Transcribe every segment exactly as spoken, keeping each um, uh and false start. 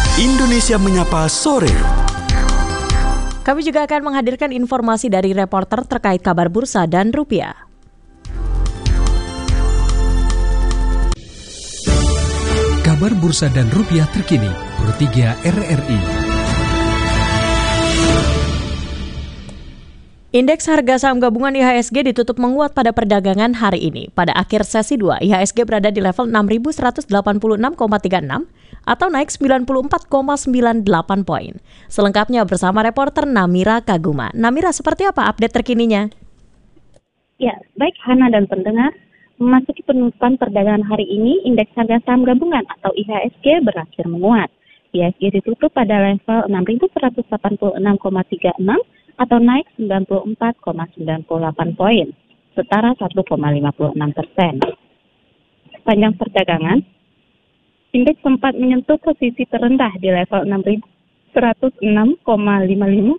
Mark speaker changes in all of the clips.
Speaker 1: Indonesia Menyapa Sore.
Speaker 2: Kami juga akan menghadirkan informasi dari reporter terkait kabar bursa dan rupiah.
Speaker 3: Kabar bursa dan rupiah terkini, Pro tiga R R I.
Speaker 2: Indeks harga saham gabungan I H S G ditutup menguat pada perdagangan hari ini. Pada akhir sesi dua, I H S G berada di level enam ribu seratus delapan puluh enam koma tiga enam atau naik sembilan puluh empat koma sembilan delapan poin. Selengkapnya bersama reporter Namira Kaguma. Namira, seperti apa update terkininya?
Speaker 4: Ya, baik Hana dan pendengar. Memasuki penutupan perdagangan hari ini, indeks harga saham gabungan atau I H S G berakhir menguat. I H S G ditutup pada level enam ribu seratus delapan puluh enam koma tiga enam atau naik sembilan puluh empat koma sembilan delapan poin, setara satu koma lima enam persen. Sepanjang perdagangan, indeks sempat menyentuh posisi terendah di level enam ribu seratus enam koma lima lima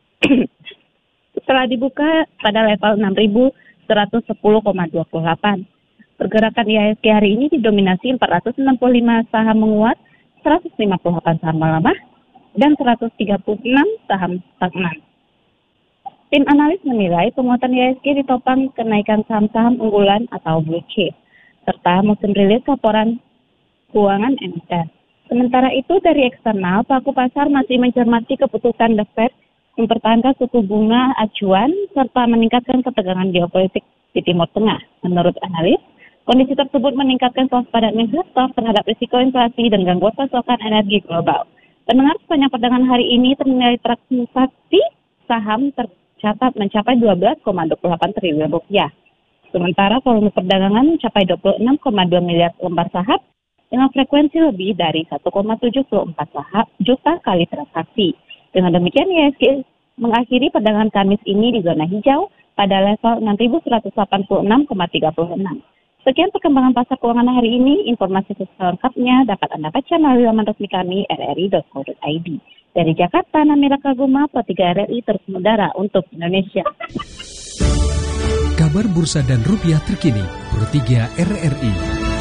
Speaker 4: setelah dibuka pada level enam ribu seratus sepuluh koma dua delapan. Pergerakan I H S G hari ini didominasi empat ratus enam puluh lima saham menguat, seratus lima puluh delapan saham melemah, dan seratus tiga puluh enam saham stagnan. Tim analis menilai penguatan I H S G ditopang kenaikan saham-saham unggulan atau blue chip, serta musim rilis laporan keuangan emiten. Sementara itu dari eksternal, pelaku pasar masih mencermati keputusan The Fed mempertahankan suku bunga acuan serta meningkatkan ketegangan geopolitik di Timur Tengah. Menurut analis, kondisi tersebut meningkatkan kewaspadaan investor terhadap risiko inflasi dan gangguan pasokan energi global. Pendengar, sepanjang perdagangan hari ini ternilai transaksi saham tercatat mencapai dua belas koma dua delapan triliun rupiah. Sementara volume perdagangan mencapai dua puluh enam koma dua miliar lembar saham dengan frekuensi lebih dari satu koma tujuh empat juta kali transaksi. Dengan demikian, I H S G mengakhiri perdagangan Kamis ini di zona hijau pada level enam ribu seratus delapan puluh enam koma tiga enam. Sekian perkembangan pasar keuangan hari ini. Informasi selengkapnya dapat Anda baca melalui laman resmi kami r r i dot co dot i d. Dari Jakarta, Namira Kaguma, Pro tiga R R I terus mengudara untuk Indonesia.
Speaker 3: Kabar bursa dan rupiah terkini, Pro tiga R R I.